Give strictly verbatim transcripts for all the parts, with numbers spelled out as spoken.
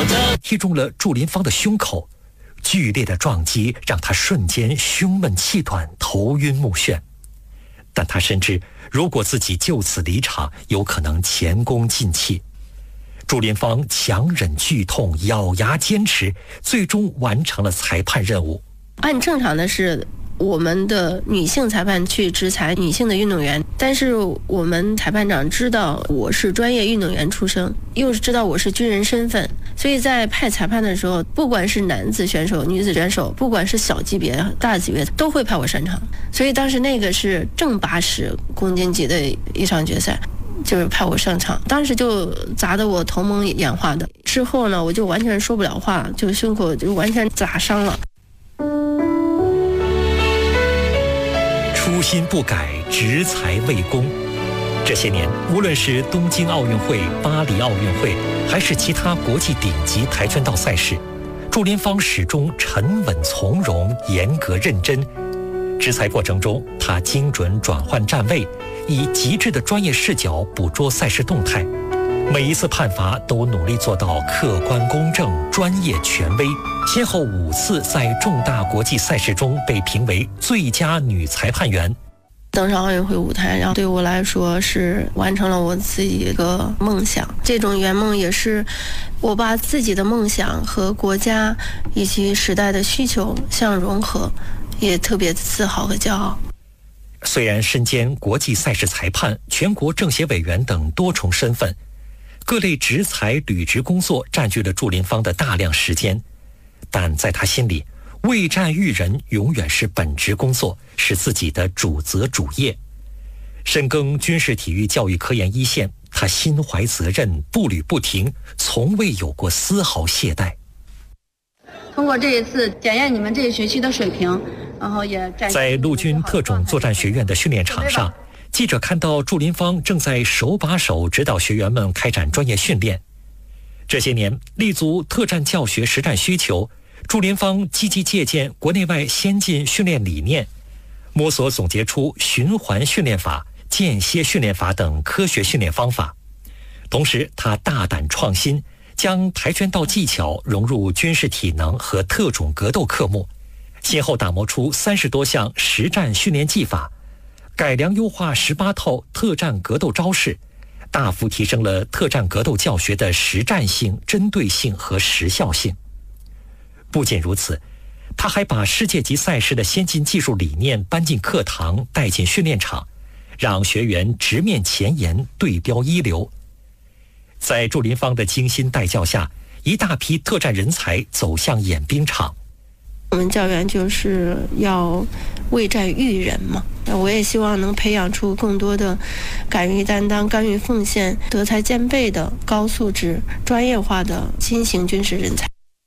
踢中了祝林芳的胸口，剧烈的撞击让他瞬间胸闷气短，头晕目眩。但他深知，如果自己就此离场，有可能前功尽弃。祝林芳强忍剧痛，咬牙坚持，最终完成了裁判任务。 按正常的是我们的女性裁判去制裁女性的运动员，但是我们裁判长知道我是专业运动员出身，又是知道我是军人身份，所以在派裁判的时候，不管是男子选手、女子选手，不管是小级别、大级别，都会派我上场。所以当时那个是正八十公斤级的一场决赛，就是派我上场，当时就砸得我头蒙眼花的。之后呢，我就完全说不了话，就胸口就完全砸伤了。 初心不改，执才为公。这些年，无论是东京奥运会、巴黎奥运会，还是其他国际顶级跆拳道赛事，祝林芳始终沉稳从容、严格认真。执裁过程中，他精准转换站位，以极致的专业视角捕捉赛事动态。每一次判罚都努力做到客观公正、专业权威，先后五次在重大国际赛事中被评为最佳女裁判员。 登上奥运会舞台，然后对我来说是完成了我自己一个梦想。这种圆梦也是我把自己的梦想和国家以及时代的需求相融合，也特别自豪和骄傲。 虽然身兼国际赛事裁判、全国政协委员等多重身份，各类执裁履职工作占据了祝林芳的大量时间，但在他心里，为战育人永远是本职工作，是自己的主责主业。深耕军事体育教育科研一线，他心怀责任，步履不停，从未有过丝毫懈怠。 通过这一次检验你们这一学期的水平，然后也在陆军特种作战学院的训练场上，记者看到祝林芳正在手把手指导学员们开展专业训练。这些年，立足特战教学实战需求，祝林芳积极借鉴国内外先进训练理念，摸索总结出循环训练法、间歇训练法等科学训练方法。同时，他大胆创新，将跆拳道技巧融入军事体能和特种格斗科目，先后打磨出三十多项实战训练技法，改良优化十八套特战格斗招式，大幅提升了特战格斗教学的实战性、针对性和时效性。不仅如此，他还把世界级赛事的先进技术理念搬进课堂，带进训练场，让学员直面前沿，对标一流。在祝林芳的精心带教下，一大批特战人才走向演兵场。 我们教员就是要为战育人嘛，我也希望能培养出更多的敢于担当、甘于奉献、德才兼备的高素质、专业化的新型军事人才。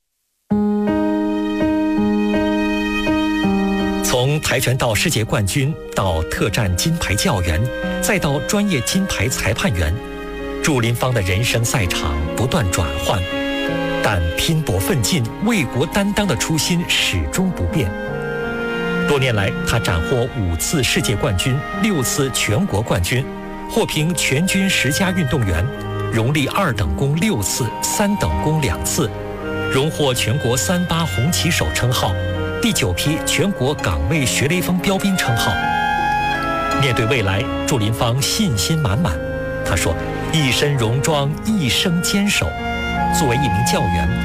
从跆拳道世界冠军到特战金牌教员，再到专业金牌裁判员，祝林芳的人生赛场不断转换，但拼搏奋进、为国担当的初心始终不变。多年来，他斩获五次世界冠军、六次全国冠军，获评全军十佳运动员，荣立二等功六次、三等功两次，荣获全国三八红旗手称号，第九批全国岗位学雷锋标兵称号。面对未来，祝林芳信心满满。他说：“一身戎装，一生坚守。”作为一名教员，